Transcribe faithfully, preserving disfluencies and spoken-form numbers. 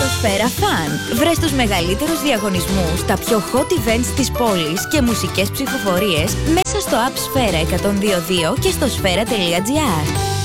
Σφαίρα Fun. Βρες τους μεγαλύτερους διαγωνισμούς, τα πιο hot events της πόλης και μουσικές ψηφοφορίες μέσα στο app Σφαίρα εκατόν δύο δύο και στο σφαίρα τελεία τζι άρ.